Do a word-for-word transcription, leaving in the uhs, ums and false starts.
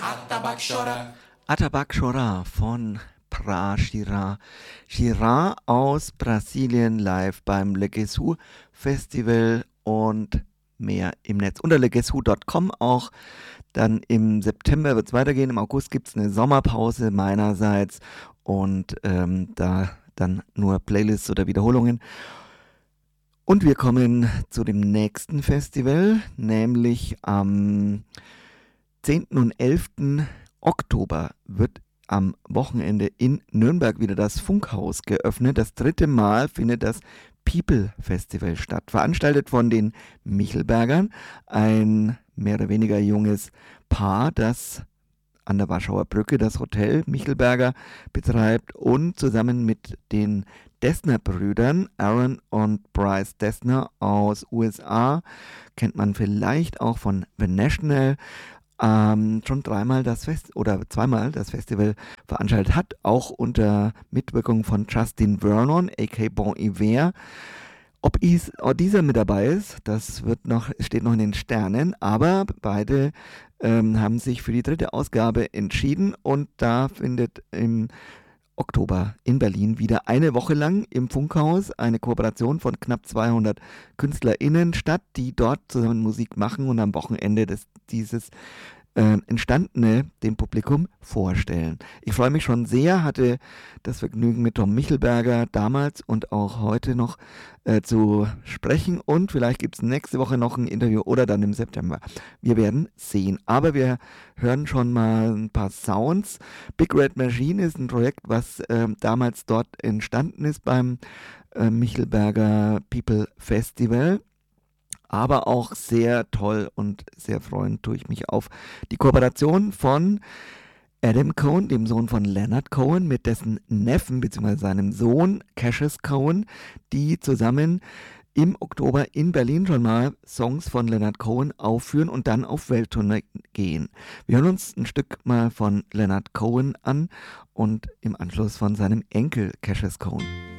Atabaque Chora von Pra Chirá. Chirá aus Brasilien live beim Legesu Festival und mehr im Netz unter legesu punkt com auch. Dann im September wird es weitergehen, im August gibt es eine Sommerpause meinerseits und ähm, da dann nur Playlists oder Wiederholungen. Und wir kommen zu dem nächsten Festival, nämlich am zehnten und elften Oktober wird am Wochenende in Nürnberg wieder das Funkhaus geöffnet. Das dritte Mal findet das People Festival statt, veranstaltet von den Michelbergern, ein mehr oder weniger junges Paar, das an der Warschauer Brücke das Hotel Michelberger betreibt und zusammen mit den Dessner-Brüdern, Aaron und Bryce Dessner aus U S A, kennt man vielleicht auch von The National, ähm, schon dreimal das Fest oder zweimal das Festival veranstaltet hat, auch unter Mitwirkung von Justin Vernon, aka Bon Iver. Ob is, oh, dieser mit dabei ist, das wird noch, steht noch in den Sternen, aber beide ähm, haben sich für die dritte Ausgabe entschieden und da findet im Oktober in Berlin wieder eine Woche lang im Funkhaus eine Kooperation von knapp zweihundert KünstlerInnen statt, die dort zusammen Musik machen und am Wochenende des, dieses äh, Entstandene dem Publikum vorstellen. Ich freue mich schon sehr, hatte das Vergnügen mit Tom Michelberger damals und auch heute noch äh, zu sprechen und vielleicht gibt es nächste Woche noch ein Interview oder dann im September. Wir werden sehen, aber wir hören schon mal ein paar Sounds. Big Red Machine ist ein Projekt, was äh, damals dort entstanden ist beim äh, Michelberger People Festival. Aber auch sehr toll und sehr freuen tue ich mich auf die Kooperation von Adam Cohen, dem Sohn von Leonard Cohen, mit dessen Neffen bzw. seinem Sohn Cassius Cohen, die zusammen im Oktober in Berlin schon mal Songs von Leonard Cohen aufführen und dann auf Welttournee gehen. Wir hören uns ein Stück mal von Leonard Cohen an und im Anschluss von seinem Enkel Cassius Cohen.